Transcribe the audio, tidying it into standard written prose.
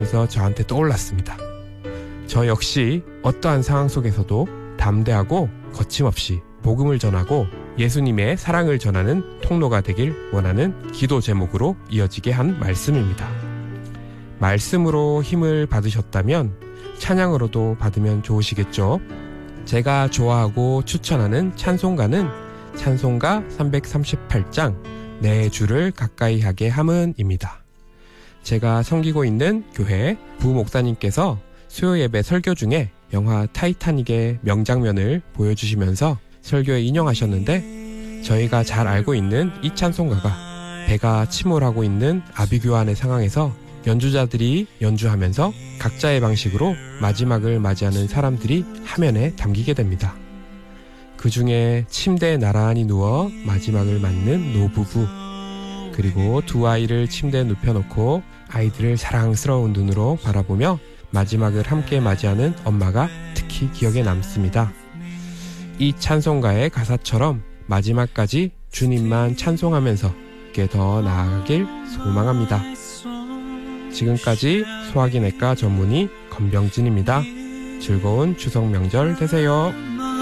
그래서 저한테 떠올랐습니다. 저 역시 어떠한 상황 속에서도 담대하고 거침없이 복음을 전하고 예수님의 사랑을 전하는 통로가 되길 원하는 기도 제목으로 이어지게 한 말씀입니다. 말씀으로 힘을 받으셨다면 찬양으로도 받으면 좋으시겠죠? 제가 좋아하고 추천하는 찬송가는 찬송가 338장 내 주를 가까이 하게 함은입니다. 제가 섬기고 있는 교회 부목사님께서 수요 예배 설교 중에 영화 타이타닉의 명장면을 보여주시면서 설교에 인용하셨는데, 저희가 잘 알고 있는 이 찬송가가 배가 침몰하고 있는 아비규환의 상황에서 연주자들이 연주하면서 각자의 방식으로 마지막을 맞이하는 사람들이 화면에 담기게 됩니다. 그 중에 침대에 나란히 누워 마지막을 맞는 노부부, 그리고 두 아이를 침대에 눕혀놓고 아이들을 사랑스러운 눈으로 바라보며 마지막을 함께 맞이하는 엄마가 특히 기억에 남습니다. 이 찬송가의 가사처럼 마지막까지 주님만 찬송하면서 께 더 나아가길 소망합니다. 지금까지 소화기내과 전문의 건병진입니다. 즐거운 추석 명절 되세요.